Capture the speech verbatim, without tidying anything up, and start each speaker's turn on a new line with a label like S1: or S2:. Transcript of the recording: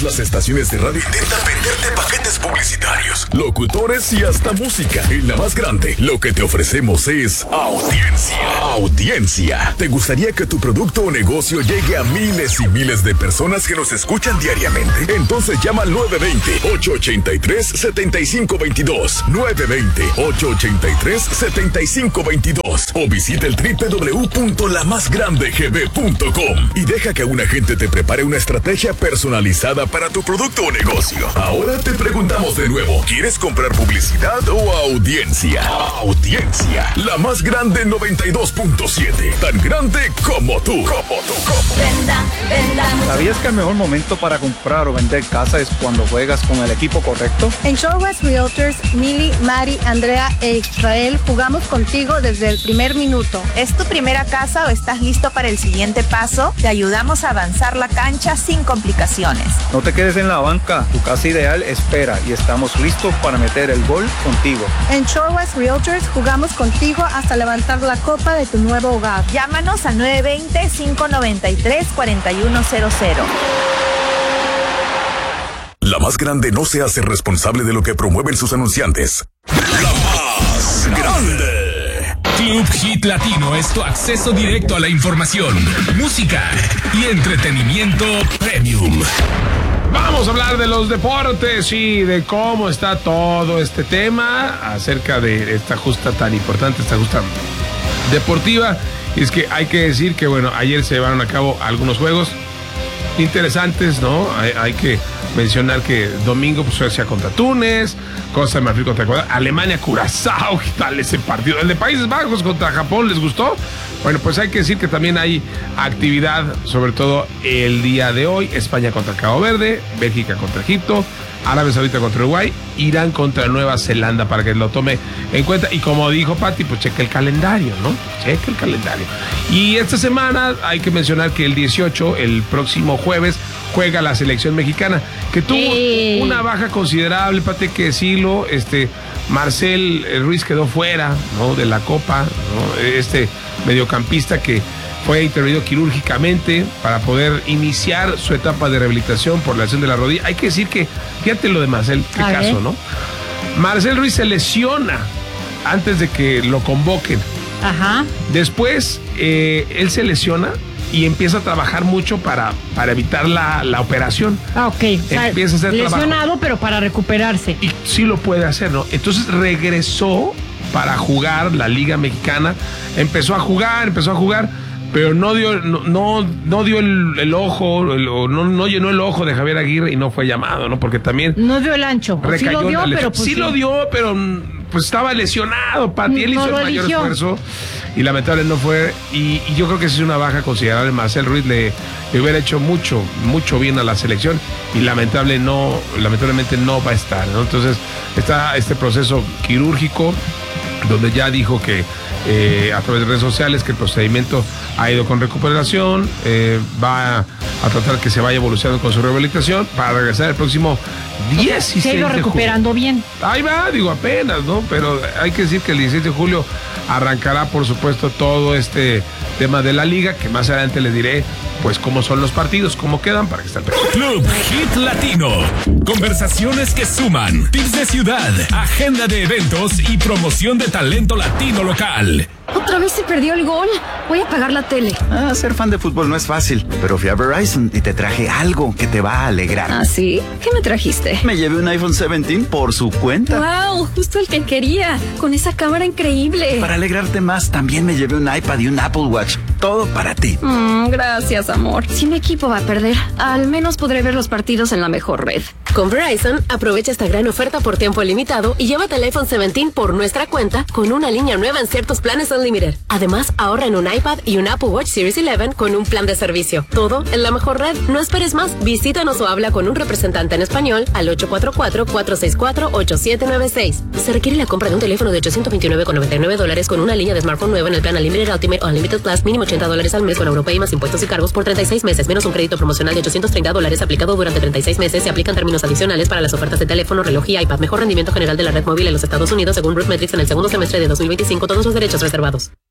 S1: Todas las estaciones de radio intentan venderte paquetes publicitarios, locutores y hasta música. En La Más Grande, lo que te ofrecemos es audiencia. Audiencia. ¿Te gustaría que tu producto o negocio llegue a miles y miles de personas que nos escuchan diariamente? Entonces llama al nueve dos cero, ocho ocho tres, siete cinco dos dos, nueve dos cero, ocho ocho tres, siete cinco dos dos, o visita el doble u doble u doble u punto la más grande g b punto com y deja que un agente te prepare una estrategia personalizada para tu producto o negocio. Ahora te preguntamos de nuevo, ¿quieres comprar publicidad o audiencia? Audiencia. La Más Grande noventa y dos punto siete. Tan grande como tú. Como tú, como.
S2: Venda, venda.
S3: ¿Sabías que el mejor momento para comprar o vender casa es cuando juegas con el equipo correcto?
S4: En Shorewest Realtors, Mili, Mari, Andrea e Israel jugamos contigo desde el primer minuto.
S5: ¿Es tu primera casa o estás listo para el siguiente paso? Te ayudamos a avanzar la cancha sin complicaciones.
S3: No te quedes en la banca. Tu casa ideal espera y estamos listos para meter el gol contigo.
S4: En Shorewest Realtors jugamos contigo hasta levantar la copa de tu nuevo hogar.
S5: Llámanos al nueve dos cero, cinco nueve tres, cuatro uno cero cero.
S1: La Más Grande no se hace responsable de lo que promueven sus anunciantes. La Más Grande.
S6: Club Hit Latino es tu acceso directo a la información, música y entretenimiento premium.
S7: Vamos a hablar de los deportes y de cómo está todo este tema acerca de esta justa tan importante, esta justa deportiva. Y es que hay que decir que, bueno, ayer se llevaron a cabo algunos juegos interesantes, ¿no? Hay, hay que mencionar que domingo, pues, Suecia contra Túnez, Costa de Marfil contra Ecuador, Alemania, Curazao, ¿qué tal ese partido? El de Países Bajos contra Japón, ¿les gustó? Bueno, pues hay que decir que también hay actividad, sobre todo el día de hoy, España contra Cabo Verde, Bélgica contra Egipto, Arabia Saudita contra Uruguay, Irán contra Nueva Zelanda, para que lo tome en cuenta. Y como dijo Pati, pues cheque el calendario, ¿no? Cheque el calendario. Y esta semana hay que mencionar que el dieciocho, el próximo jueves, juega la selección mexicana, que tuvo eh. una baja considerable, Pati, que decirlo, este, Marcel Ruiz quedó fuera, ¿no?, de la Copa, ¿no? Este mediocampista que fue intervenido quirúrgicamente para poder iniciar su etapa de rehabilitación por la lesión de la rodilla. Hay que decir que, fíjate lo de Marcel, qué A caso, ver. ¿no? Marcel Ruiz se lesiona antes de que lo convoquen.
S2: Ajá.
S7: Después, eh, él se lesiona y empieza a trabajar mucho para, para evitar la, la operación.
S2: Ah, ok.
S7: Empieza a hacer
S2: lesionado,
S7: trabajo.
S2: pero para recuperarse.
S7: Y sí lo puede hacer, ¿no? Entonces regresó para jugar la Liga Mexicana. Empezó a jugar, empezó a jugar, pero no dio, no, no, no dio el, el ojo, el, no, no llenó el ojo de Javier Aguirre y no fue llamado, ¿no? Porque también
S2: no dio el ancho. Sí lo dio, pero pues
S7: sí, sí lo dio, pero pues estaba lesionado, Pati. Él hizo el mayor esfuerzo y lamentablemente no fue. Y, y yo creo que esa es una baja considerable. Marcel Ruiz le, le hubiera hecho mucho, mucho bien a la selección y lamentable no, lamentablemente no va a estar, ¿no? Entonces está este proceso quirúrgico donde ya dijo que eh, a través de redes sociales que el procedimiento ha ido con recuperación, eh, va a, a tratar que se vaya evolucionando con su rehabilitación para regresar el próximo dieciséis de julio.
S2: Se ha ido recuperando bien.
S7: Ahí va, digo apenas, ¿no? Pero hay que decir que el dieciséis de julio arrancará, por supuesto, todo este tema de la liga, que más adelante les diré, pues, cómo son los partidos, cómo quedan, para que estén pendientes.
S6: Club Hit Latino. Conversaciones que suman, tips de ciudad, agenda de eventos y promoción de talento latino local.
S8: Otra vez se perdió el gol. Voy a apagar la tele.
S9: Ah, ser fan de fútbol no es fácil, pero fui a Verizon y te traje algo que te va a alegrar.
S8: ¿Ah, sí? ¿Qué me trajiste?
S9: Me llevé un iPhone diecisiete por su cuenta.
S8: ¡Wow! Justo el que quería. Con esa cámara increíble.
S9: Para alegrarte más, también me llevé un iPad y un Apple Watch. Todo para ti.
S8: Mm, gracias, amor. Si mi equipo va a perder, al menos podré ver los partidos en la mejor red.
S10: Con Verizon, aprovecha esta gran oferta por tiempo limitado y llévate el iPhone diecisiete por nuestra cuenta con una línea nueva en ciertos planes Unlimited. Además, ahorra en un iPad y un Apple Watch Series once con un plan de servicio. Todo en la mejor red. No esperes más. Visítanos o habla con un representante en español al ocho cuatro cuatro, cuatro seis cuatro, ocho siete nueve seis. Se requiere la compra de un teléfono de ochocientos veintinueve con noventa y nueve dólares con una línea de smartphone nueva en el plan Unlimited Ultimate o Unlimited Plus, mínimo ochenta dólares al mes con Europay más impuestos y cargos por treinta y seis meses, menos un crédito promocional de ochocientos treinta dólares aplicado durante treinta y seis meses. Se aplican términos adicionales para las ofertas de teléfono, reloj y iPad. Mejor rendimiento general de la red móvil en los Estados Unidos según RootMetrics en el segundo semestre de dos mil veinticinco. Todos los derechos reservados.